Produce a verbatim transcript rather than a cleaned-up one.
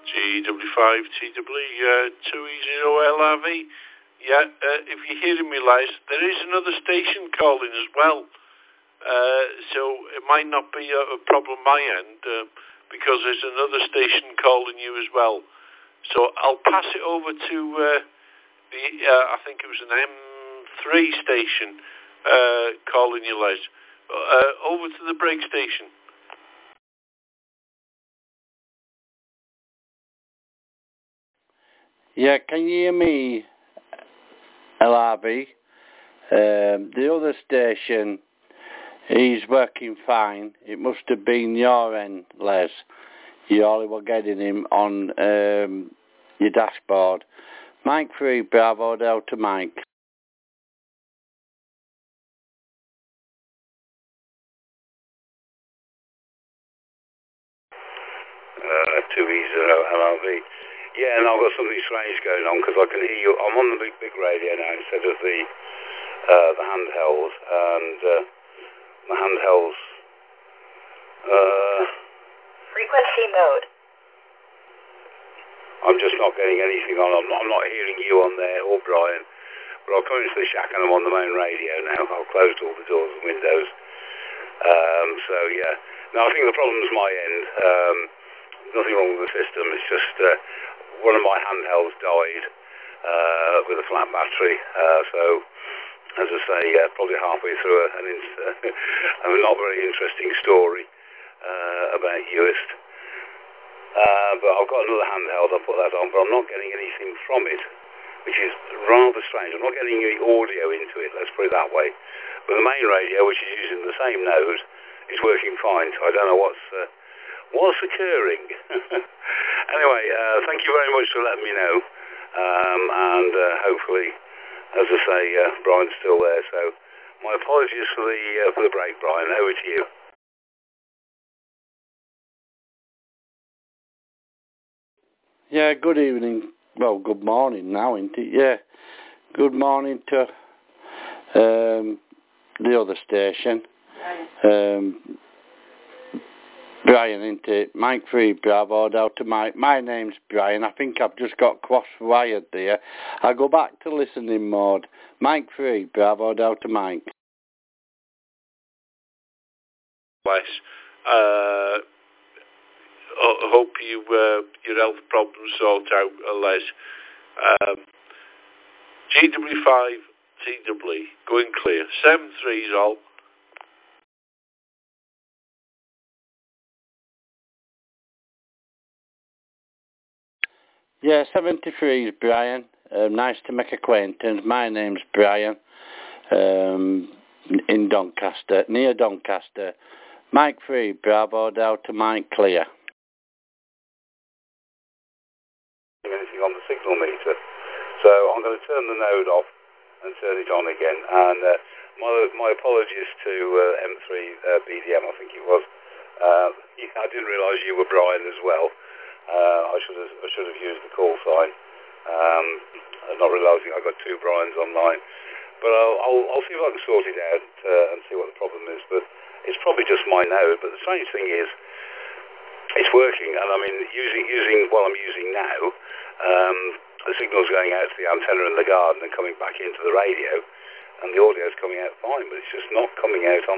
G W five T W uh, two E zero L R V. Yeah, uh, if you're hearing me, Les, there is another station calling as well. Uh, so it might not be a, a problem my end uh, because there's another station calling you as well. So I'll pass it over to uh, the, uh, I think it was an M three station uh, calling you, Les. Uh, over to the break station. Yeah, can you hear me, L R B? Um, the other station, he's working fine. It must have been your end, Les. You only were getting him on um, your dashboard. Mike three, Bravo Delta Mike. Uh, two E zero L R V. Yeah, and I've got something strange going on because I can hear you. I'm on the big, big radio now instead of the uh, the handheld, and uh, the handhelds. Uh, Frequency mode. I'm just not getting anything on. I'm not, I'm not hearing you on there or Brian. But I'll come into the shack and I'm on the main radio now. I've closed all the doors and windows. Um, so yeah. No, I think the problem's my end. Um, nothing wrong with the system. It's just uh, one of my handhelds died uh, with a flat battery. Uh, so, as I say, uh, probably halfway through a, an in- a not very interesting story uh, about Uist. Uh, but I've got another handheld. I'll put that on, but I'm not getting anything from it, which is rather strange. I'm not getting any audio into it. Let's put it that way. But the main radio, which is using the same node, is working fine. So I don't know what's uh, what's occurring. Anyway, uh, thank you very much for letting me know. Um, and uh, hopefully, as I say, uh, Brian's still there. So my apologies for the uh, for the break, Brian. Over to you. Yeah, good evening. Well, good morning now, isn't it? Yeah. Good morning to um, the other station. Um, Brian, isn't it? Mike three, Bravo, Delta Mike. My name's Brian. I think I've just got cross-wired there. I'll go back to listening mode. Mike three, Bravo, Delta Mike. Les, uh, I hope you uh, your health problems sort out, uh, Les. Um, G W five T W going clear. seven threes all. Yeah, seventy-three is Brian. Uh, nice to make acquaintance. My name's Brian. Um, in Doncaster, near Doncaster. Mike three, Bravo, Delta Mike clear. Anything on the signal meter, so I'm going to turn the node off and turn it on again. And uh, my my apologies to uh, M three uh, B D M, I think it was. Uh, I didn't realise you were Brian as well. Uh, I should have I should have used the call sign. Um, not realising I got two Brians online, but I'll, I'll I'll see if I can sort it out uh, and see what the problem is. But it's probably just my node. But the strange thing is, it's working, and I mean using using what I'm using now. Um, the signal's going out to the antenna in the garden and coming back into the radio, and the audio's coming out fine, but it's just not coming out on